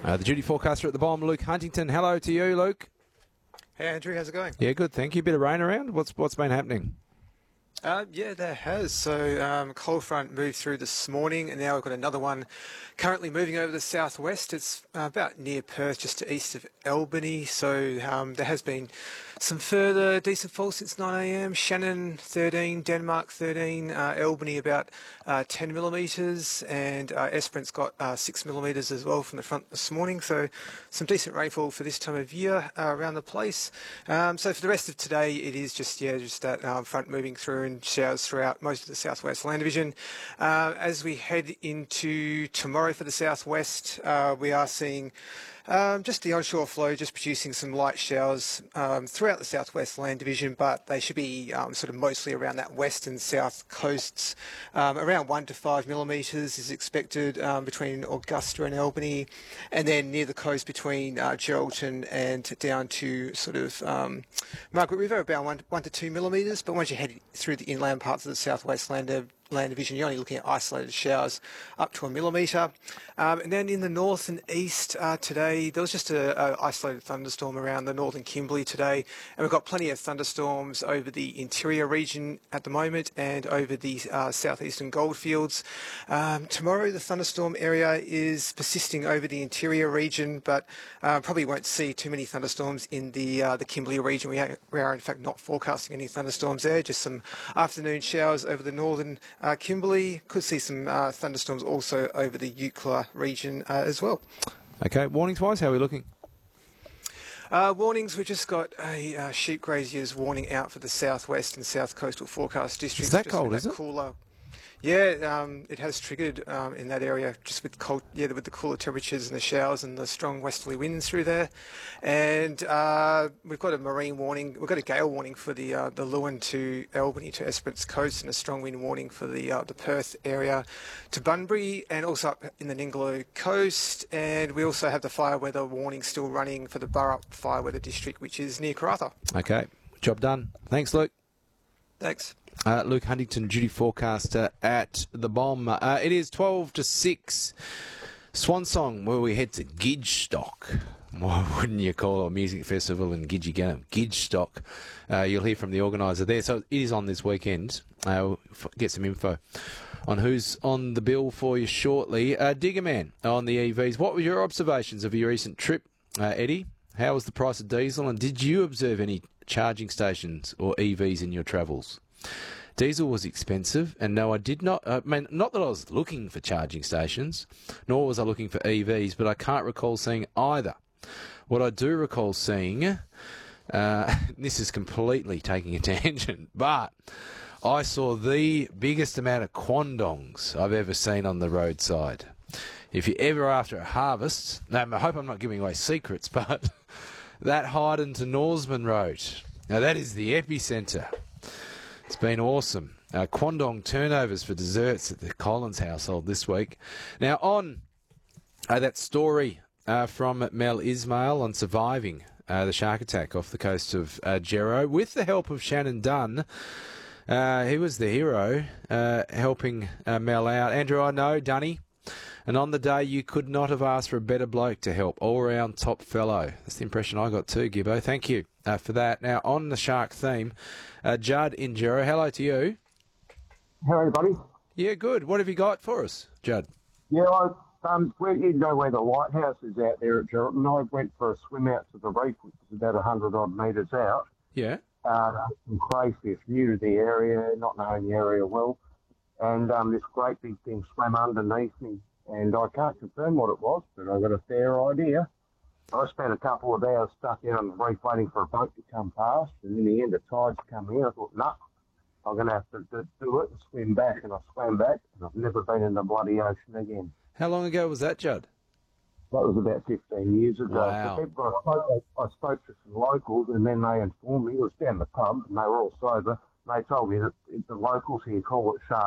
The duty forecaster at the bomb, Luke Huntington. Hello to you, Luke. Hey, Andrew, how's it going? Yeah, good, thank you. Bit of rain around. What's been happening? Yeah, there has. So cold front moved through this morning, and now we've got another one currently moving over the southwest. It's about near Perth, just to east of Albany. So there has been some further decent falls since 9 a.m. Shannon 13, Denmark 13, Albany about 10 millimetres, and Esperance got 6 millimetres as well from the front this morning. So some decent rainfall for this time of year around the place. So for the rest of today, it is just that front moving through and showers throughout most of the southwest land division. As we head into tomorrow for the southwest, we are seeing just the onshore flow just producing some light showers throughout the southwest land division, but they should be sort of mostly around that west and south coasts. Around 1 to 5 millimetres is expected between Augusta and Albany, and then near the coast between Geraldton and down to sort of Margaret River, about 1 to 2 millimetres. But once you head through the inland parts of the southwest land division, you're only looking at isolated showers up to 1 millimetre. And then in the north and east today, there was just a isolated thunderstorm around the northern Kimberley today, and we've got plenty of thunderstorms over the interior region at the moment and over the southeastern goldfields. Tomorrow the thunderstorm area is persisting over the interior region, but probably won't see too many thunderstorms in the Kimberley region. We are in fact not forecasting any thunderstorms there, just some afternoon showers over the northern Kimberley. Could see some thunderstorms also over the Eucla region as well. Okay, warnings-wise, how are we looking? Warnings, we've just got a sheep graziers warning out for the southwest and south coastal forecast districts. Is that cold, is it? Cooler. Yeah, it has triggered in that area just with cold, with the cooler temperatures and the showers and the strong westerly winds through there. And we've got a marine warning. We've got a gale warning for the Lewin to Albany to Esperance coast, and a strong wind warning for the Perth area to Bunbury, and also up in the Ningaloo coast. And we also have the fire weather warning still running for the Burrup fire weather district, which is near Karratha. Okay, job done. Thanks, Luke. Thanks. Luke Huntington, duty forecaster at the bomb. It is 12 to 6. Swan Song, where we head to Gidgestock. Why wouldn't you call a music festival in Gidgeganum? Gidgestock. You'll hear from the organiser there. So it is on this weekend. We'll get some info on who's on the bill for you shortly. Diggerman on the EVs. What were your observations of your recent trip, Eddie? How was the price of diesel, and did you observe any charging stations or EVs in your travels? Diesel was expensive, and no, I did not. Not that I was looking for charging stations, nor was I looking for EVs, but I can't recall seeing either. What I do recall seeing, this is completely taking a tangent, but I saw the biggest amount of quandongs I've ever seen on the roadside. If you're ever after a harvest, now I hope I'm not giving away secrets, but that Hyden to Norseman Road, now that is the epicentre. It's been awesome. Quandong turnovers for desserts at the Collins household this week. Now on that story from Mel Ismail on surviving the shark attack off the coast of Gero, with the help of Shannon Dunn. He was the hero helping Mel out. Andrew, I know, Dunny. And on the day, you could not have asked for a better bloke to help. All-round top fellow. That's the impression I got too, Gibbo. Thank you for that. Now, on the shark theme, Judd in Gero, hello to you. How are you, buddy? Yeah, good. What have you got for us, Judd? Yeah, you know where the lighthouse is out there at Geraldton. I went for a swim out to the reef, which is about 100-odd metres out. Yeah. Some crayfish, new to the area, not knowing the area well. And this great big thing swam underneath me. And I can't confirm what it was, but I got a fair idea. I spent a couple of hours stuck out on the reef waiting for a boat to come past, and in the end the tides come in. I thought, no, I'm going to have to do it and swim back. And I swam back, and I've never been in the bloody ocean again. How long ago was that, Judd? That was about 15 years ago. Wow. I spoke to some locals, and then they informed me, it was down the pub, and they were all sober, and they told me that the locals here call it shark